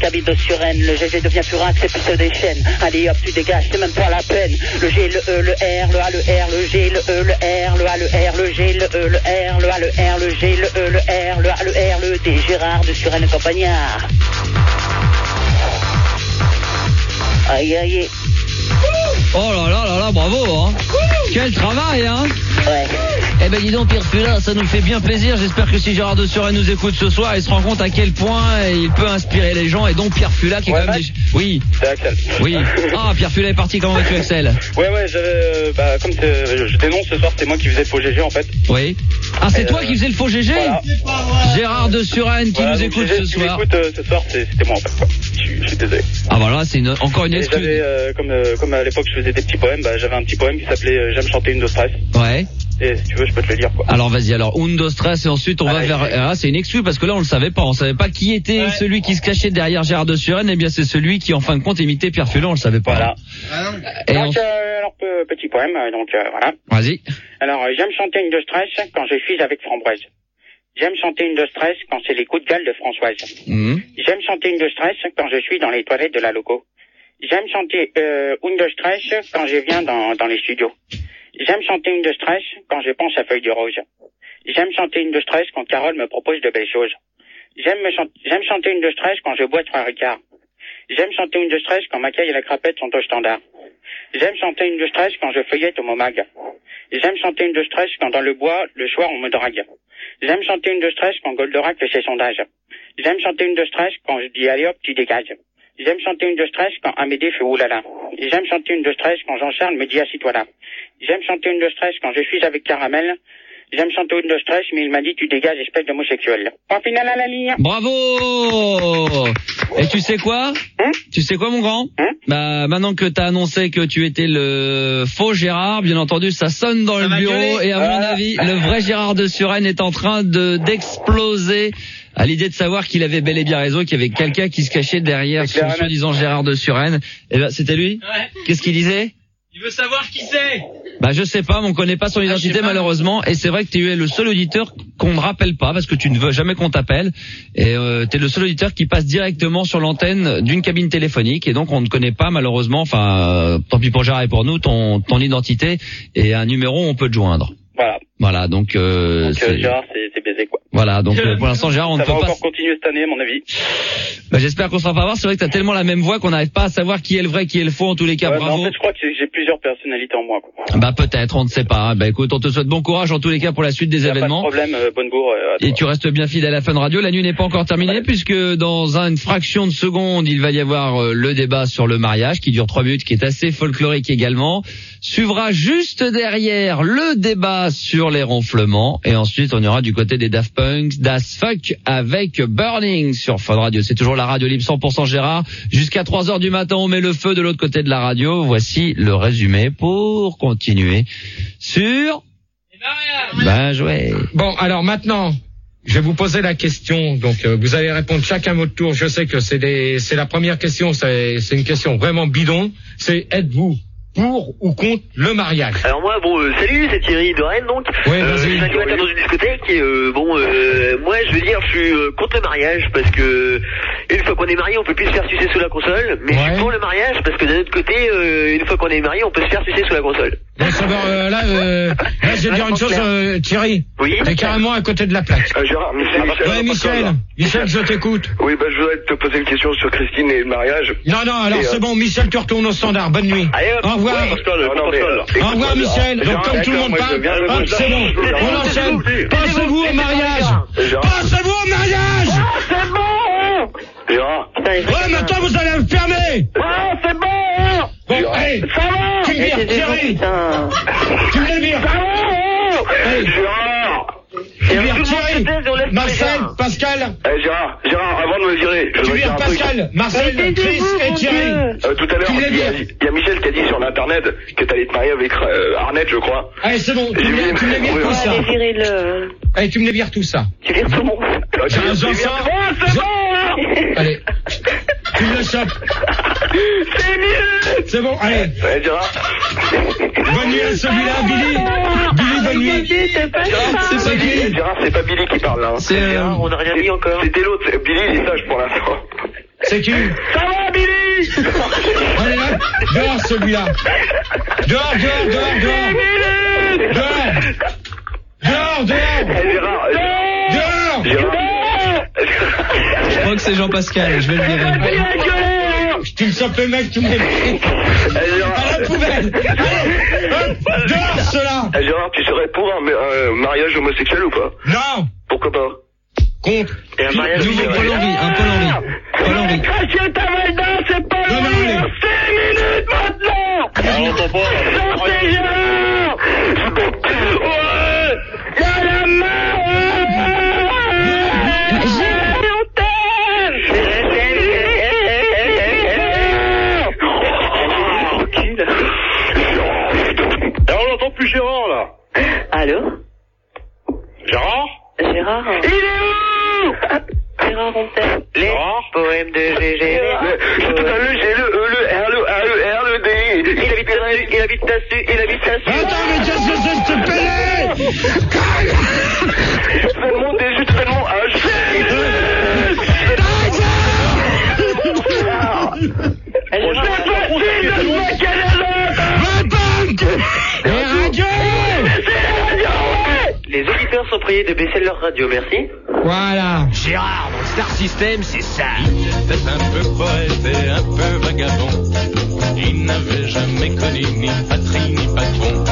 t'habites de Suresnes. Le GG devient furax, c'est plus se déchaîne. Allez hop, tu dégages, c'est même pas la peine. Le G, le E, le R, le A, le R, le G, le E, le R, le A, le R, le G, le E, le R, le A, le R, le G, le E, le R, le A, le R, le D. Gérard de Suresnes et Campagnard. Aïe aïe. Oh là là là là, bravo, hein. Quel travail, hein. Ouais. Eh ben dis donc Pierre Fula, ça nous fait bien plaisir. J'espère que si Gérard de Suresnes nous écoute ce soir, il se rend compte à quel point il peut inspirer les gens. Et donc Pierre Fula qui est quand même... Oui. C'est Axel. Oui. Ah, Pierre Fula est parti, comment vas-tu Axel? Ouais, j'avais... comme je dénonce ce soir, c'est moi qui faisais le faux GG en fait. Oui. Ah, c'est toi qui faisais le faux GG voilà. Gérard de Suresnes qui nous écoute ce soir. Qui m'écoute ce soir, c'était moi en fait. Je suis désolé. Ah voilà, c'est encore une excuse. J'avais, comme à l'époque je faisais des petits poèmes, j'avais un petit poème qui s'appelait J'aime chanter une de stress. Ouais. Et si tu veux, je peux te le dire, quoi. Alors vas-y, alors Undo Stress et ensuite on va vers... Ah, c'est une excuse parce que là on le savait pas. On savait pas qui était celui qui se cachait derrière Gérard de Suresnes. Eh bien c'est celui qui en fin de compte imitait Pierre Fula, on le savait pas. Voilà. Et donc, alors petit poème, voilà. Vas-y. Alors j'aime chanter une de stress quand je suis avec Framboise. J'aime chanter une de stress quand c'est les coups de gueule de Françoise. J'aime chanter une de stress quand je suis dans les toilettes de la loco. J'aime chanter une de stress quand je viens dans les studios. J'aime chanter une de stress quand je pense à Feuille de Rose. J'aime chanter une de stress quand Carole me propose de belles choses. J'aime chanter une de stress quand je bois 3 Ricards. J'aime chanter une de stress quand Macaille et la Crapette sont au standard. J'aime chanter une de stress quand je feuillette au Momag. J'aime chanter une de stress quand dans le bois, le soir, on me drague. J'aime chanter une de stress quand Goldorak fait ses sondages. J'aime chanter une de stress quand je dis allez hop, tu dégages. J'aime chanter une de stress quand Amédée fait oulala. J'aime chanter une de stress quand Jean-Charles me dit assis-toi là. J'aime chanter une de stress quand je suis avec Caramel. J'aime chanter une de stress, mais il m'a dit tu dégages, espèce d'homosexuel. Point final à la ligne. Bravo. Et tu sais quoi Tu sais quoi mon grand Bah maintenant que t'as annoncé que tu étais le faux Gérard, bien entendu ça sonne dans le bureau et à mon avis le vrai Gérard de Suresnes est en train d'exploser à l'idée de savoir qu'il avait bel et bien raison, qu'il y avait quelqu'un qui se cachait derrière ce soi-disant Gérard de Suresnes. Et ben c'était lui. Qu'est-ce qu'il disait? Il veut savoir qui c'est. Bah je sais pas, mais on connaît pas son identité malheureusement. Et c'est vrai que tu es le seul auditeur qu'on ne rappelle pas parce que tu ne veux jamais qu'on t'appelle. Et tu es le seul auditeur qui passe directement sur l'antenne d'une cabine téléphonique. Et donc on ne connaît pas malheureusement, enfin tant pis pour Gérard et pour nous, ton identité et un numéro où on peut te joindre. Voilà, donc Gérard, c'est baisé, quoi. Voilà, donc pour l'instant, Gérard, on ne peut pas... Ça va encore continuer cette année, à mon avis. Bah, j'espère qu'on sera pas voir. C'est vrai que t'as tellement la même voix qu'on n'arrive pas à savoir qui est le vrai, qui est le faux. En tous les cas, bravo. En fait, je crois que j'ai plusieurs personnalités en moi, quoi. Bah, peut-être, on ne sait pas. Bah, écoute, on te souhaite bon courage en tous les cas pour la suite des événements. Pas de problème, bonne bourre. Et tu restes bien fidèle à Fun Radio. La nuit n'est pas encore terminée puisque dans une fraction de seconde, il va y avoir le débat sur le mariage qui dure 3 minutes, qui est assez folklorique également. Suivra juste derrière le débat sur les ronflements et ensuite on ira du côté des Daft Punk, Das Fuck avec Burning sur Fun Radio. C'est toujours la radio libre 100% Gérard. Jusqu'à 3h du matin, on met le feu de l'autre côté de la radio. Voici le résumé pour continuer sur... Ben joué. Bon, alors maintenant, je vais vous poser la question. Donc, vous allez répondre chacun votre tour. Je sais que c'est la première question. C'est une question vraiment bidon. C'est êtes-vous pour ou contre le mariage? Alors moi, salut, c'est Thierry de Rennes, donc. Ouais, je suis animateur dans une discothèque et moi, je veux dire, je suis contre le mariage parce que une fois qu'on est marié, on peut plus se faire sucer sous la console. Mais je suis pour le mariage parce que d'un autre côté, une fois qu'on est marié, on peut se faire sucer sous la console. Bon, ça va, là, je vais dire une chose, Thierry. Oui. T'es carrément à côté de la plaque. Gérard, ouais, Michel, je t'écoute. Oui, je voudrais te poser une question sur Christine et le mariage. Non, alors c'est bon, Michel, tu retournes au standard. Bonne nuit. Allez, au revoir. Au revoir, Michel. Donc, comme tout le monde parle, hop, c'est bon. On enchaîne. Pensez-vous au mariage. Pensez-vous au mariage. C'est bon. Gérard. Ouais, maintenant, vous allez me fermer. Ouais, c'est bon. Bon, allez. Ça va. Tu me vires, Thierry. Tu me le vires. Gérard. Tu vires Thierry. Marcel, Pascal. Gérard, avant de me virer, tu vires Pascal, Marcel, Chris et Thierry. Tout à l'heure, il y a Michel qui a dit sur l'internet que t'allais te marier avec Arnett, je crois. Allez, c'est bon, tu me les vires tout ça. Allez, tu me les vires tout ça. Tu vires tout le monde. C'est bon. Allez, tu me le chopes. C'est mieux. C'est bon, allez. Ouais, Gérard. Bonne nuit à celui-là, Billy. Billy, bonne nuit. C'est pas qui? Gérard, c'est pas Billy qui parle là. C'est on n'a rien dit encore. C'était l'autre. Billy, il est sage pour l'instant. C'est qui? Ça va, Billy? Allez là, dehors celui-là. Dehors. Je crois que c'est Jean-Pascal, je vais le virer. Tu me sors le mec, tu me mets à la poubelle. Dehors cela. Gérard, tu serais pour un mariage homosexuel ou pas? Non. Pourquoi pas? Contre. Et un mariage Nouveau Paul Henry, un Paul Henry. Cracher ta Valda, c'est pas Non, le meilleur 5 minutes maintenant. On l'entend pas. Sortez Gérard. Ouais. Y'a la main. On l'entend plus Gérard là. Allô? Gérard? Gérard? Il est où? Gérard Rontel. Les poèmes de GG. C'est tout à l'heure, j'ai le E, le R, le A, le R, le D. Il habite là-dessus. Attends, mais qu'est-ce que c'est ce pelé? Je te fais le mot D, je te fais le mot H. Les auditeurs sont priés de baisser leur radio, merci. Voilà. Gérard, dans le Star System, c'est ça. Il était un peu poète et un peu vagabond. Il n'avait jamais connu ni patrie ni patron.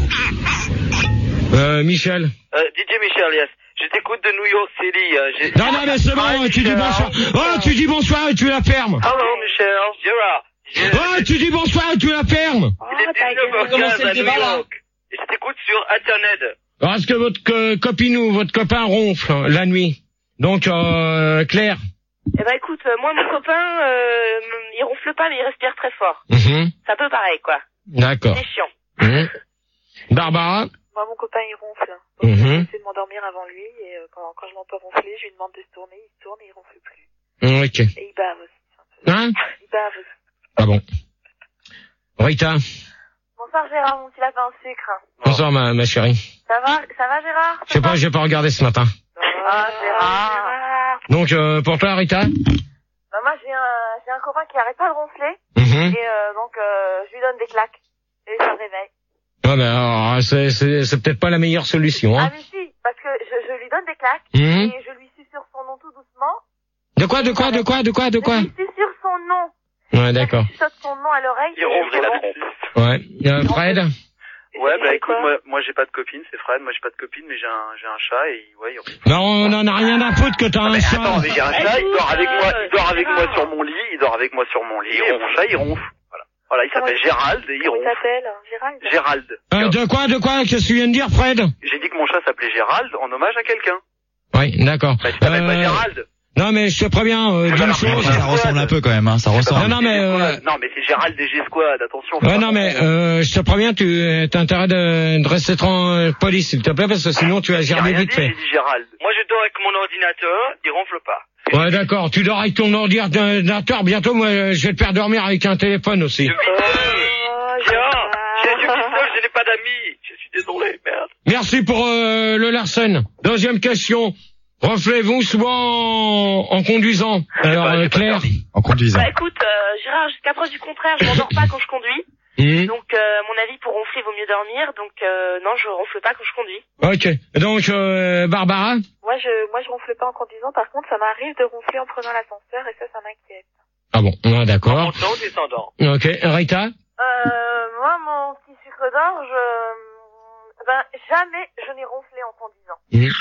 Michel. DJ Michel, yes. Je t'écoute de New York City. Non, mais c'est bon, tu dis bonsoir. Oh, tu dis bonsoir et tu la fermes. Hello, Michel. Gérard. Oh, tu dis bonsoir et tu la fermes. Il est 19h15 à New York. Et je t'écoute sur Internet. Parce que votre copine ou votre copain ronfle la nuit. Donc, Claire. Eh ben écoute, moi mon copain, il ronfle pas mais il respire très fort. Mm-hmm. C'est un peu pareil quoi. D'accord. C'est chiant. Mm-hmm. Barbara. Moi mon copain il ronfle. Donc Mm-hmm. j'essaie de m'endormir avant lui et quand je l'entends ronfler, je lui demande de se tourner, il se tourne et il ronfle plus. Ok. Et il bave aussi. Hein? Il bave aussi. Ah bon. Rita. Bonsoir Gérard, mon petit lapin au sucre. Bonsoir ma chérie. Ça va Gérard? Je sais pas, j'ai pas regardé ce matin. Ah Gérard. Donc pour toi Rita. Bah, moi j'ai un copain qui arrête pas de ronfler Mm-hmm. et donc je lui donne des claques et ça le réveille. Ouais, mais alors, c'est peut-être pas la meilleure solution, hein. Ah mais si, parce que je lui donne des claques Mm-hmm. et je lui susurre son nom tout doucement. De quoi? Je lui susurre son nom. Ouais, d'accord. Je lui saute son nom à l'oreille. Il ronfle la trompe. Ouais. Fred. Ouais, bah écoute, moi j'ai pas de copine, c'est Fred, moi j'ai pas de copine, mais j'ai un chat et ouais, il ronfle. Non, on en a rien à foutre que t'as un chat. Attends, mais j'ai un chat, il dort avec moi sur mon lit, et mon chat il ronfle. Voilà, il s'appelle Gérald et il Comment il ronfle. s'appelle? Gérald. De quoi? Qu'est-ce que tu viens de dire, Fred? J'ai dit que mon chat s'appelait Gérald en hommage à quelqu'un. Oui, d'accord. Bah, il s'appelle pas Gérald. Non, mais je te préviens, d'une chose. Ça ressemble un peu quand même, hein, ça ressemble. Non, mais c'est Gérald des G-Squad, attention. Ouais, non, mais je te préviens, tu as intérêt de rester poli, s'il te plaît, parce que sinon tu vas gerber vite fait. J'ai dit Gérald. Moi je dors avec mon ordinateur, il ronfle pas. Ouais, d'accord, tu dors avec ton ordinateur, bientôt, moi, je vais te faire dormir avec un téléphone aussi. Tiens, j'ai du pistol, je n'ai pas d'amis. Je suis désolé, merde. Merci pour le Larsen. Deuxième question. Ronflez-vous souvent en conduisant? Alors, Claire. En conduisant. Bah écoute, Gérard, jusqu'à preuve du contraire, je m'endors pas quand je conduis. Donc, mon avis, pour ronfler, vaut mieux dormir. Donc, non, je ronfle pas quand je conduis. Ok. Donc, Barbara? Moi, je ronfle pas en conduisant. Par contre, ça m'arrive de ronfler en prenant l'ascenseur et ça m'inquiète. Ah bon, ouais, d'accord. Montant ou descendant? Ok. Rita? Moi, mon petit sucre d'orge, jamais je n'ai ronflé en conduisant.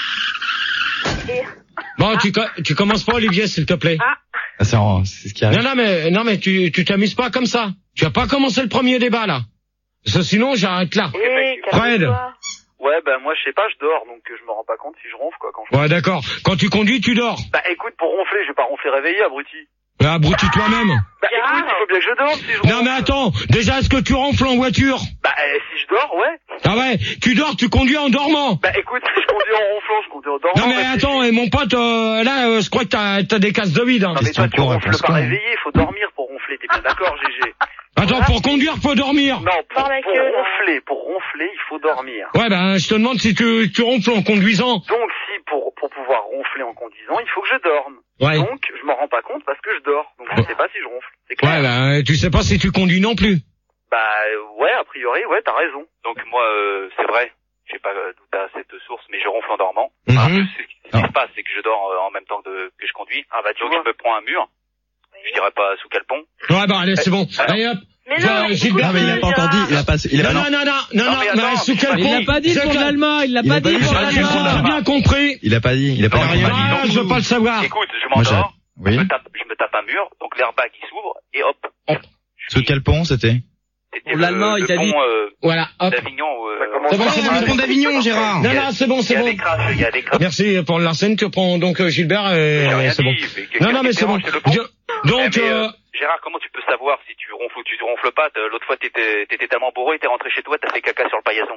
Et... Bon, tu commences pas, Olivier, s'il te plaît. C'est ce qui arrive. Non, mais tu t'amuses pas comme ça. Tu vas pas commencer le premier débat, là. Parce que sinon, j'arrête là. Fred. Ouais, bah moi je sais pas, je dors, donc je me rends pas compte si je ronfle, quoi, quand je... Ouais, d'accord. Quand tu conduis, tu dors. Bah écoute, pour ronfler, je vais pas ronfler réveillé, abruti. Abrutis toi-même. Bah écoute, il faut bien que je dorme si je ronfle. Non, mais attends. Déjà, est-ce que tu ronfles en voiture? Bah si je dors, ouais. Ah ouais, tu dors, tu conduis en dormant. Bah écoute, si je conduis en ronflant, je conduis en dormant. Non, mais attends, et mon pote, là, je crois que t'as des casses de vide, hein. Non, mais toi, tu ronfles pas réveillé, il faut dormir pour ronfler, t'es bien d'accord, GG? Attends, pour conduire, faut dormir. Non, pour ronfler, il faut dormir. Ouais, ben, je te demande si tu ronfles en conduisant. Donc, si pour pour pouvoir ronfler en conduisant, il faut que je dorme. Ouais. Donc, je m'en rends pas compte parce que je dors. Donc, je sais pas si je ronfle. C'est clair. Ouais, bah, tu sais pas si tu conduis non plus. Bah, ouais, a priori, ouais, t'as raison. Donc moi, c'est vrai, j'ai pas doute à cette source, mais je ronfle en dormant. Ce qui se passe, c'est que je dors en même temps que je conduis. Donc je me prends un mur. Je dirais pas sous quel pont. Ouais, bah allez, c'est bon. Allez hop. Mais non, Gilbert, mais il a pas encore dit, il a pas. Non, mais sous quel pont? Il l'a pas dit pour l'allemand, il l'a pas dit pour l'allemand. J'ai bien compris. Il a pas dit, il a pas dit. Je veux pas le savoir. Écoute, je m'endors, je me tape un mur, donc l'airbag il s'ouvre, et hop. Sous quel pont c'était? Pour l'allemand, il t'a dit. Voilà, hop. D'Avignon, C'est bon, c'est le pont d'Avignon, Gérard. Non, c'est bon, c'est bon. Il y a des crashs. Merci pour l'arsène, tu prends donc Gilbert, c'est bon. Non, mais c'est bon. Donc, Gérard, comment tu peux savoir si tu ronfles ou tu ronfles pas? L'autre fois, t'étais tellement bourré, t'es rentré chez toi, t'as fait caca sur le paillasson.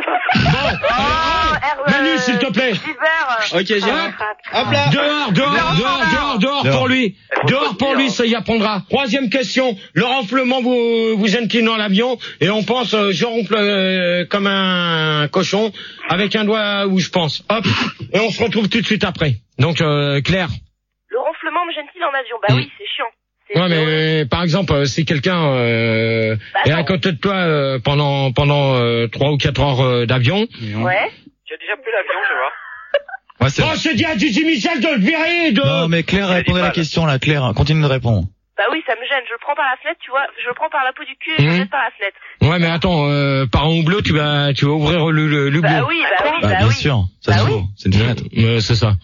Manu, s'il te plaît. Ok, Gérard. Hop là. Dehors pour lui. Dehors pour lui, ça y apprendra. Troisième question. Le ronflement vous incline dans l'avion et on pense, je ronfle comme un cochon avec un doigt où je pense. Hop. Et on se retrouve tout de suite après. Donc, Claire. Le ronflement me gêne-t-il en avion? Bah oui, c'est chiant. Ouais, mais par exemple, si quelqu'un est à côté de toi pendant 3 ou 4 heures d'avion. Ouais. Tu as déjà pris l'avion, je vois. Ouais, c'est... Oh, je dis à Gigi Michel de le virer Non, mais Claire répondait à la question, là. Claire, continue de répondre. Bah oui, ça me gêne. Je le prends par la fenêtre, tu vois. Je le prends par la peau du cul et je le jette par la fenêtre. Ouais, mais attends, par un bleu, tu vas ouvrir le Bah bleu. oui, bien sûr. Ça se trouve. C'est une fenêtre. C'est ça.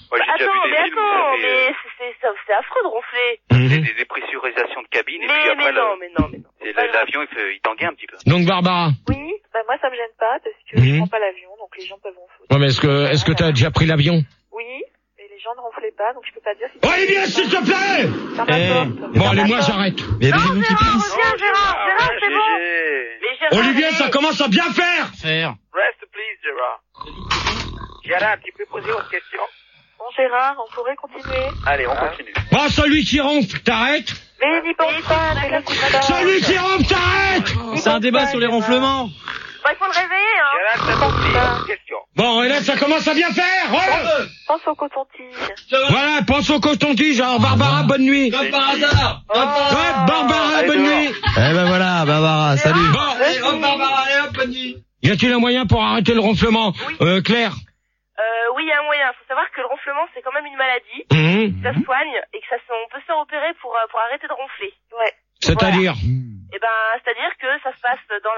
Attends, c'est affreux de ronfler. C'est des dépressurisations de cabine. Mais non. L'avion, il tanguait un petit peu. Donc, Barbara. Oui, bah moi, ça me gêne pas parce que je prends pas l'avion, donc les gens peuvent ronfler. Ouais, mais est-ce que t'as déjà pris l'avion? Oui, mais les gens ne ronflaient pas, donc je peux pas dire si... Oh, allez bien, s'il te plaît! Bon, allez, moi, j'arrête. Mais il y a des genoux qui plissent. Gérard, c'est bon. Mais Gérard, Olivier, ça commence à bien faire! Rest, please, Gérard. Gérard, tu peux poser autre question? Bon, Gérard, on pourrait continuer. Allez, on continue. Bon, celui qui ronfle, t'arrêtes? Mais n'y pense pas, mais là, c'est pas... Celui qui ronfle, t'arrêtes! C'est un débat sur les ronflements. Bah, il faut le réveiller, hein. Gérard, c'est ton autre question. Bon, et là, ça commence à bien faire! Ouais. Pense au coton-tige. Voilà, pense au coton-tige. Alors, Barbara, bonne nuit. Comme par hasard. Ouais, Barbara, bonne nuit. Eh ben voilà, Barbara, salut. Bon, Barbara, allez hop, bonne nuit. Y a-t-il un moyen pour arrêter le ronflement? Claire? Oui, il y a un moyen. Faut savoir que le ronflement, c'est quand même une maladie. Ça se soigne et que on peut se faire opérer pour arrêter de ronfler. Ouais. C'est-à-dire? Eh ben, c'est-à-dire que ça se passe dans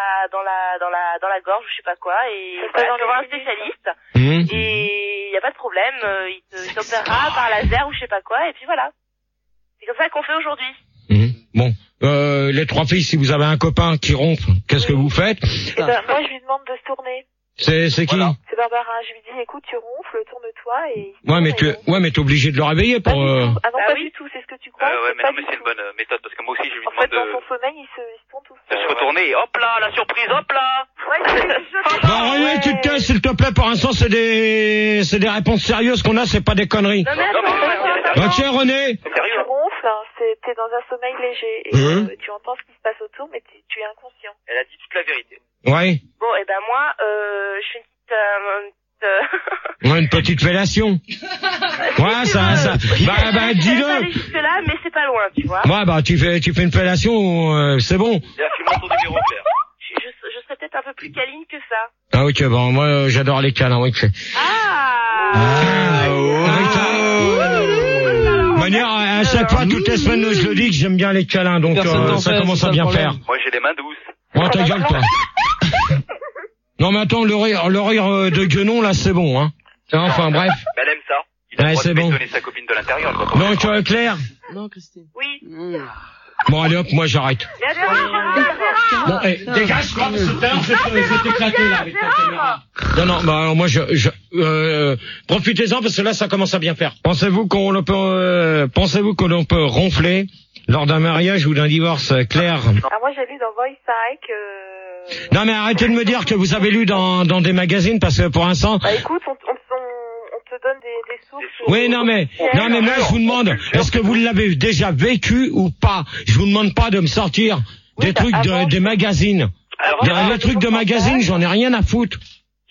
la gorge, je sais pas quoi, et tu vas voir un spécialiste. Et y a pas de problème, il t'opérera par laser ou je sais pas quoi, et puis voilà. C'est comme ça qu'on fait aujourd'hui. Bon, les trois filles, si vous avez un copain qui ronfle, qu'est-ce que vous faites? Eh ben, moi, je lui demande de se tourner. C'est qui? Voilà. C'est Barbara. Je lui dis, écoute, tu ronfles, tourne-toi et... Ouais, mais t'es obligé de le réveiller pour... Ah non, pas du tout, c'est ce que tu crois. Ouais, mais non, mais c'est une bonne méthode, parce que moi aussi, je lui demande En fait, dans son sommeil, il se tourne tout seul. de se retourner, et hop là, la surprise, hop là! Bon, René, tu te tais, s'il te plaît, pour l'instant, c'est des réponses sérieuses qu'on a, c'est pas des conneries. Ok, René? Tu ronfles, t'es dans un sommeil léger, et tu entends ce qui se passe autour, mais tu es inconscient. Elle a dit toute la vérité. Ouais. Bon, et ben moi, je fais une petite fellation. Ouais, ça. Bah, dis-le. Je vais pas aller jusque là, mais c'est pas loin, tu vois. Ouais, bah, tu fais une fellation, c'est bon. Je serais peut-être un peu plus câline que ça. Ah, ok, bon, moi, j'adore les câlins, oui. De manière, à chaque fois, toutes les semaines, je le dis que j'aime bien les câlins, donc, ça commence à bien faire. Moi, j'ai les mains douces. Oh, ta gueule, toi. Non, mais attends, le rire de Guenon, là, c'est bon, hein. Enfin, bref. Mais elle aime ça. Il a le droit de bétonner sa copine de l'intérieur. Donc, Claire? Non, Christine. Oui. Bon, allez hop, moi, j'arrête. Bon, dégage, quoi, parce que c'est éclaté, là, avec ta caméra. Non, bah, moi, profitez-en, parce que là, ça commence à bien faire. Pensez-vous qu'on peut ronfler lors d'un mariage ou d'un divorce, Claire? Ah, moi, j'ai lu dans Voice Psych, Non, mais arrêtez de me dire que vous avez lu dans des magazines, parce que pour l'instant... Bah, écoute, on te donne des sources... Oui, non, mais moi, je vous demande, est-ce que vous l'avez déjà vécu ou pas? Je vous demande pas de me sortir des trucs des magazines. Les trucs de magazines, j'en ai rien à foutre.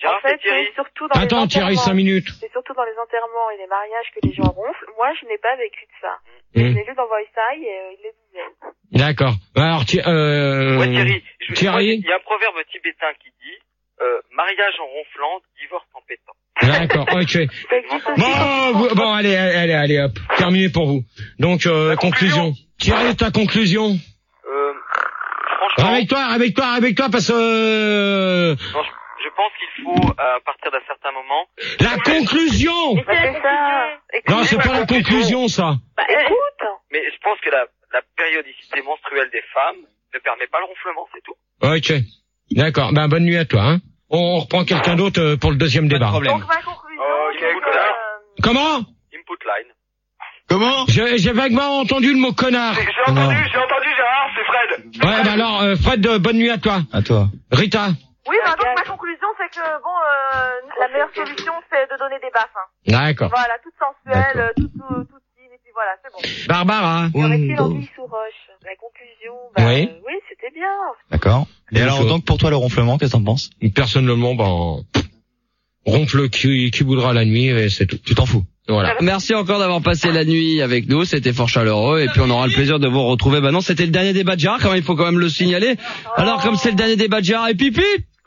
En fait, c'est surtout dans Attends, les Thierry, 5 minutes. C'est surtout dans les enterrements et les mariages que les gens ronflent. Moi, je n'ai pas vécu de ça. Je l'ai lu dans Voice Eye et il le disait. D'accord. Alors, Ouais, Thierry, il y a un proverbe tibétain qui dit mariage en ronflant, divorce en pétant. D'accord, ok. Bon, allez, hop. Terminé pour vous. Donc, conclusion. Thierry, ta conclusion. Franchement. Réveille-toi, parce que... Non, je pense qu'il faut, à partir d'un certain moment... La conclusion! C'est ça. Non, c'est pas la conclusion, ça. Bah, écoute. Mais je pense que la périodicité menstruelle des femmes ne permet pas le ronflement, c'est tout. Ok. D'accord. Ben, bonne nuit à toi, hein. On reprend quelqu'un d'autre pour le deuxième débat. Donc, ma conclusion, Comment? Input line. Comment? J'ai vaguement entendu le mot connard. J'ai entendu Gérard, c'est Fred. Ouais, bah alors, Fred, bonne nuit à toi. À toi. Rita. Oui, bah, donc ma conclusion, c'est que, bon, la meilleure solution, c'est de donner des baffes. Hein. D'accord. Voilà, toute sensuelle, toute fine, et puis voilà, c'est bon. Barbara. Y aurait-il anguille sous roche? La conclusion, oui, c'était bien. D'accord. Et alors, donc, pour toi, le ronflement, qu'est-ce que t'en penses? Personnellement, ronfle qui voudra la nuit, et c'est tout. Tu t'en fous. Voilà. Merci encore d'avoir passé la nuit avec nous, c'était fort chaleureux et puis on aura le plaisir de vous retrouver. Bah non, c'était le dernier débat de Gérard, quand même, il faut quand même le signaler. Alors comme c'est le dernier débat de Gérard, et pipi,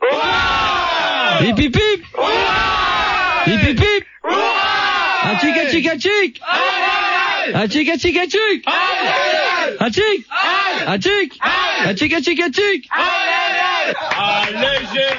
et pipi, et pipi, atchik, atchik, atchik, atchik, atchik, atchik, atchik, atchik, atchik, atchik, atchik.